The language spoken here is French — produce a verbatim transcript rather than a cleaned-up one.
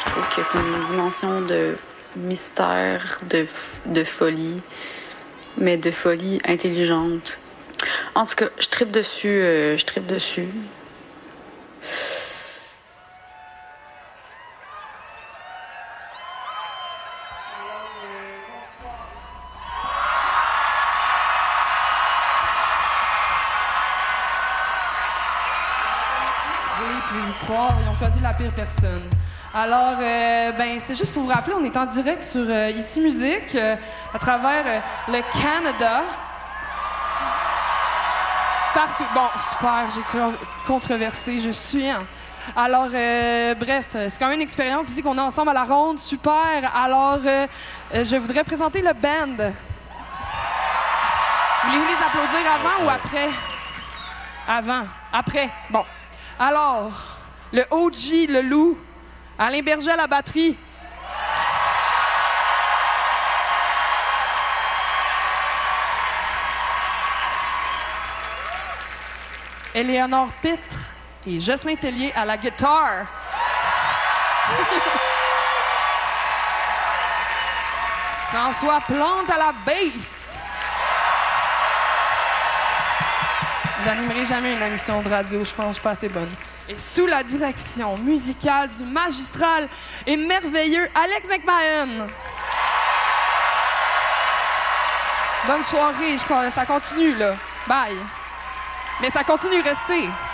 Je trouve qu'il y a comme une dimension de mystère, de, de folie, mais de folie intelligente. En tout cas, je trippe dessus, euh, je trippe dessus. Oui, pouvez-vous croire, ils ont choisi la pire personne. Alors, euh, ben, c'est juste pour vous rappeler, on est en direct sur euh, Ici Musique, euh, à travers euh, le Canada. Partout. Bon, super, j'ai controversé, je suis. Hein. Alors, euh, bref, c'est quand même une expérience ici qu'on est ensemble à la ronde, super. Alors, euh, je voudrais présenter le band. Voulez-vous les applaudir avant ou après? Avant. Après. Bon. Alors, le O G, le loup, Alain Berger à la batterie. Éléonore Pitre et Jocelyn Tellier à la guitare. François Plante à la bass. J'animerai jamais une émission de radio, je pense que je suis pas assez bonne. Et sous la direction musicale du magistral et merveilleux Alex McMahon. Bonne soirée, je crois. Ça continue, là. Bye. Mais ça continue, restez.